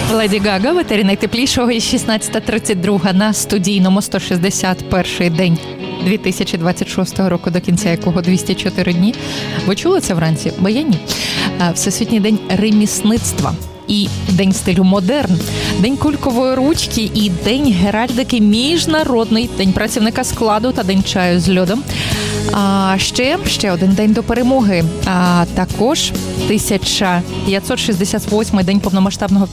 Леді Гага, «Ветері найтеплішого» і 16:32 на студійному 161-й день 2026 року, до кінця якого 204 дні. Ви чули це вранці? Бо я ні. Всесвітній день ремісництва і День стилю модерн, День кулькової ручки і День геральдики міжнародний, День працівника складу та День чаю з льодом. А ще один день до перемоги. А також 1568-й день повномасштабного